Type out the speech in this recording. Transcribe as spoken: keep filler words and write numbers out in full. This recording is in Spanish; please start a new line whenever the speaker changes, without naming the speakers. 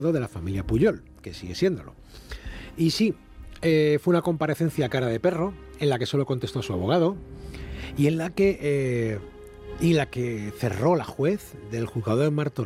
de la familia Puyol, que sigue siéndolo. Y sí, eh, fue una comparecencia a cara de perro, en la que solo contestó su abogado, y en la que, eh, y la que cerró la juez del juzgado de Martorell